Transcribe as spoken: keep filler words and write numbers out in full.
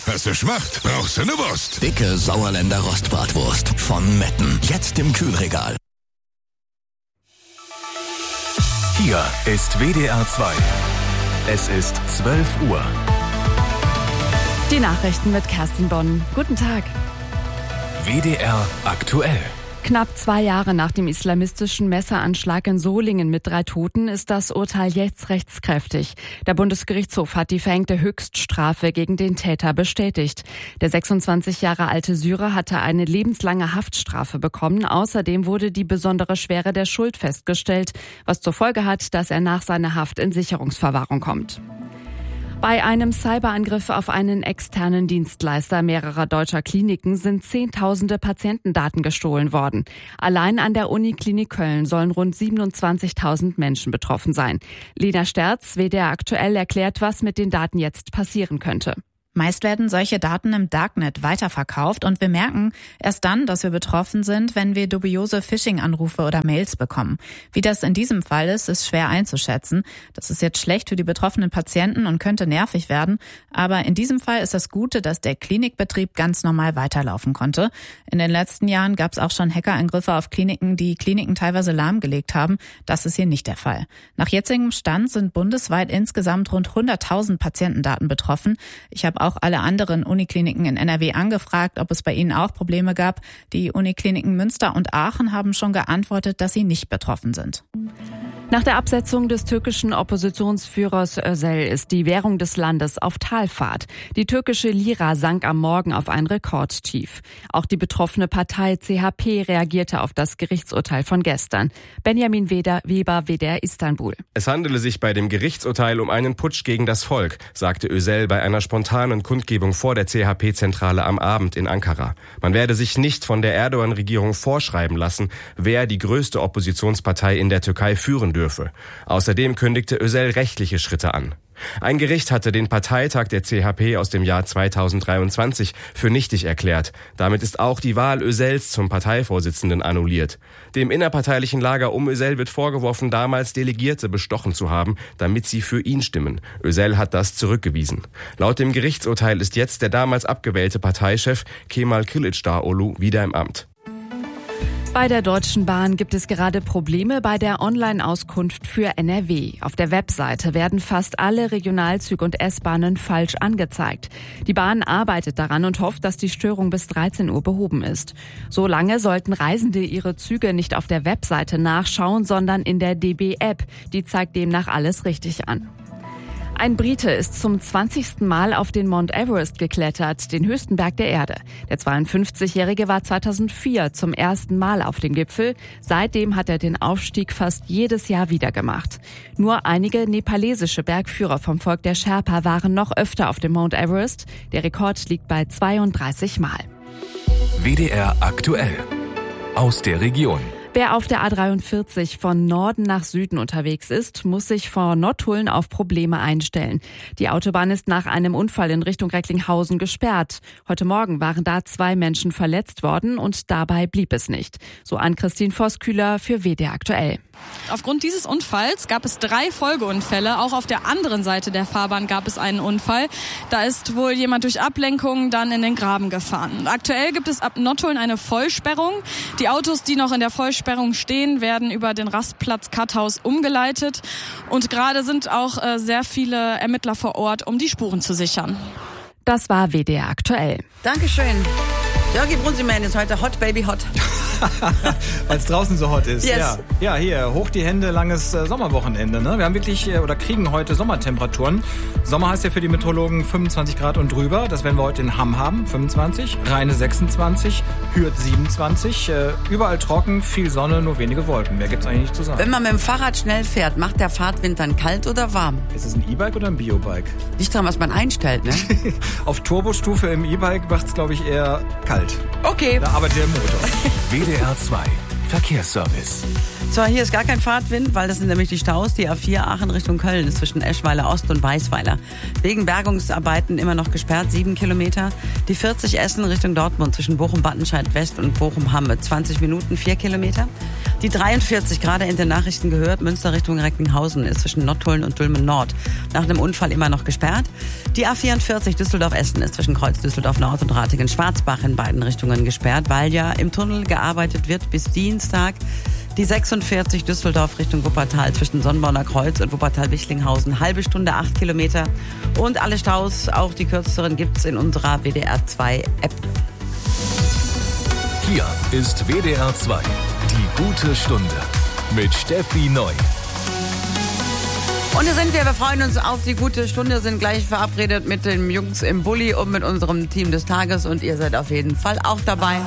Hast du Schmacht? Brauchst du eine Wurst? Dicke Sauerländer Rostbratwurst von Metten. Jetzt im Kühlregal. Hier ist W D R zwei. Es ist zwölf Uhr. Die Nachrichten mit Kerstin Bonn. Guten Tag. W D R aktuell. Knapp zwei Jahre nach dem islamistischen Messeranschlag in Solingen mit drei Toten ist das Urteil jetzt rechtskräftig. Der Bundesgerichtshof hat die verhängte Höchststrafe gegen den Täter bestätigt. Der sechsundzwanzig Jahre alte Syrer hatte eine lebenslange Haftstrafe bekommen. Außerdem wurde die besondere Schwere der Schuld festgestellt, was zur Folge hat, dass er nach seiner Haft in Sicherungsverwahrung kommt. Bei einem Cyberangriff auf einen externen Dienstleister mehrerer deutscher Kliniken sind zehntausende Patientendaten gestohlen worden. Allein an der Uniklinik Köln sollen rund siebenundzwanzigtausend Menschen betroffen sein. Lena Sterz, W D R aktuell, erklärt, was mit den Daten jetzt passieren könnte. Meist werden solche Daten im Darknet weiterverkauft und wir merken erst dann, dass wir betroffen sind, wenn wir dubiose Phishing-Anrufe oder Mails bekommen. Wie das in diesem Fall ist, ist schwer einzuschätzen. Das ist jetzt schlecht für die betroffenen Patienten und könnte nervig werden. Aber in diesem Fall ist das Gute, dass der Klinikbetrieb ganz normal weiterlaufen konnte. In den letzten Jahren gab es auch schon Hackerangriffe auf Kliniken, die Kliniken teilweise lahmgelegt haben. Das ist hier nicht der Fall. Nach jetzigem Stand sind bundesweit insgesamt rund hunderttausend Patientendaten betroffen. Ich habe auch alle anderen Unikliniken in N R W angefragt, ob es bei ihnen auch Probleme gab. Die Unikliniken Münster und Aachen haben schon geantwortet, dass sie nicht betroffen sind. Nach der Absetzung des türkischen Oppositionsführers Özel ist die Währung des Landes auf Talfahrt. Die türkische Lira sank am Morgen auf ein Rekordtief. Auch die betroffene Partei C H P reagierte auf das Gerichtsurteil von gestern. Benjamin Weber, W D R Istanbul. Es handele sich bei dem Gerichtsurteil um einen Putsch gegen das Volk, sagte Özel bei einer spontanen Kundgebung vor der C H P-Zentrale am Abend in Ankara. Man werde sich nicht von der Erdogan-Regierung vorschreiben lassen, wer die größte Oppositionspartei in der Türkei führen dürfe. Außerdem kündigte Özel rechtliche Schritte an. Ein Gericht hatte den Parteitag der C H P aus dem Jahr zweitausenddreiundzwanzig für nichtig erklärt. Damit ist auch die Wahl Özels zum Parteivorsitzenden annulliert. Dem innerparteilichen Lager um Özel wird vorgeworfen, damals Delegierte bestochen zu haben, damit sie für ihn stimmen. Özel hat das zurückgewiesen. Laut dem Gerichtsurteil ist jetzt der damals abgewählte Parteichef Kemal Kılıçdaroğlu wieder im Amt. Bei der Deutschen Bahn gibt es gerade Probleme bei der Online-Auskunft für N R W. Auf der Webseite werden fast alle Regionalzüge und S-Bahnen falsch angezeigt. Die Bahn arbeitet daran und hofft, dass die Störung bis dreizehn Uhr behoben ist. Solange sollten Reisende ihre Züge nicht auf der Webseite nachschauen, sondern in der D B-App. Die zeigt demnach alles richtig an. Ein Brite ist zum zwanzigsten Mal auf den Mount Everest geklettert, den höchsten Berg der Erde. Der zweiundfünfzigjährige war zweitausendvier zum ersten Mal auf dem Gipfel. Seitdem hat er den Aufstieg fast jedes Jahr wieder gemacht. Nur einige nepalesische Bergführer vom Volk der Sherpa waren noch öfter auf dem Mount Everest. Der Rekord liegt bei zweiunddreißig Mal. W D R aktuell. Aus der Region. Wer auf der A dreiundvierzig von Norden nach Süden unterwegs ist, muss sich vor Nottuln auf Probleme einstellen. Die Autobahn ist nach einem Unfall in Richtung Recklinghausen gesperrt. Heute Morgen waren da zwei Menschen verletzt worden und dabei blieb es nicht. So Ann-Christine Vosskühler für W D R aktuell. Aufgrund dieses Unfalls gab es drei Folgeunfälle. Auch auf der anderen Seite der Fahrbahn gab es einen Unfall. Da ist wohl jemand durch Ablenkung dann in den Graben gefahren. Aktuell gibt es ab Nottuln eine Vollsperrung. Die Autos, die noch in der Vollsperrung stehen, werden über den Rastplatz Katthaus umgeleitet. Und gerade sind auch äh, sehr viele Ermittler vor Ort, um die Spuren zu sichern. Das war W D R aktuell. Dankeschön. Jörgi Brunziman ist heute hot, baby hot. Weil es draußen so hot ist. Yes. Ja. ja, hier, hoch die Hände, langes äh, Sommerwochenende. Ne? Wir haben wirklich, äh, oder kriegen heute Sommertemperaturen. Sommer heißt ja für die Meteorologen fünfundzwanzig Grad und drüber. Das werden wir heute in Hamm haben, fünfundzwanzig. Rheine sechsundzwanzig, Hürth siebenundzwanzig. Äh, überall trocken, viel Sonne, nur wenige Wolken. Mehr gibt's eigentlich nicht zu sagen. Wenn man mit dem Fahrrad schnell fährt, macht der Fahrtwind dann kalt oder warm? Ist es ein E-Bike oder ein Biobike? Nicht dran, was man einstellt, ne? Auf Turbostufe im E-Bike macht's, glaube ich, eher kalt. Okay. Da arbeitet der Motor. W D R zwei. Verkehrsservice. So, hier ist gar kein Fahrtwind, weil das sind nämlich die Staus. Die A vier Aachen Richtung Köln ist zwischen Eschweiler Ost und Weißweiler. Wegen Bergungsarbeiten immer noch gesperrt, sieben Kilometer. Die vierzig Essen Richtung Dortmund zwischen Bochum-Wattenscheid West und Bochum-Hamme, zwanzig Minuten, vier Kilometer. Die dreiundvierzig, gerade in den Nachrichten gehört, Münster Richtung Recklinghausen ist zwischen Nottuln und Dülmen Nord. Nach einem Unfall immer noch gesperrt. Die A vierundvierzig Düsseldorf-Essen ist zwischen Kreuz Düsseldorf Nord und Ratingen-Schwarzbach in beiden Richtungen gesperrt, weil ja im Tunnel gearbeitet wird bis Dienstag. Die sechsundvierzig Düsseldorf Richtung Wuppertal zwischen Sonnborner Kreuz und Wuppertal-Wichlinghausen, halbe Stunde, acht Kilometer. Und alle Staus, auch die kürzeren, gibt's in unserer W D R zwei App. Hier ist W D R zwei, die gute Stunde mit Steffi Neu. Und da sind wir, wir freuen uns auf die gute Stunde, sind gleich verabredet mit den Jungs im Bulli und mit unserem Team des Tages und ihr seid auf jeden Fall auch dabei.